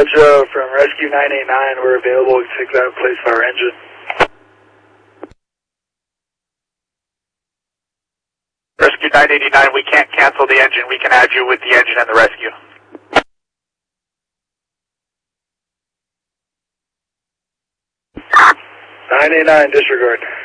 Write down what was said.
Roger, from Rescue 989, we're available to take that place for our engine. Rescue 989, we can't cancel the engine. We can add you with the engine and the rescue. 989, disregard.